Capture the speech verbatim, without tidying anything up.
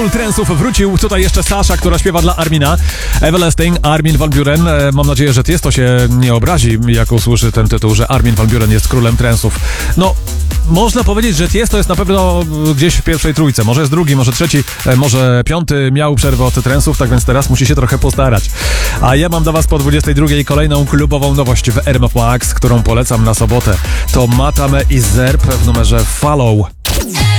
Król Trensów wrócił. Tutaj jeszcze Sasha, która śpiewa dla Armina. Everlasting, Armin van Buuren. Mam nadzieję, że Tiesto się nie obrazi, jak usłyszy ten tytuł, że Armin van Buuren jest królem trensów. No, można powiedzieć, że Tiesto jest na pewno gdzieś w pierwszej trójce. Może jest drugi, może trzeci, może piąty. Miał przerwę od trensów, tak więc teraz musi się trochę postarać. A ja mam dla was po dwudziestej drugiej kolejną klubową nowość w R M F Max, którą polecam na sobotę. To Matame i Zerb w numerze Follow.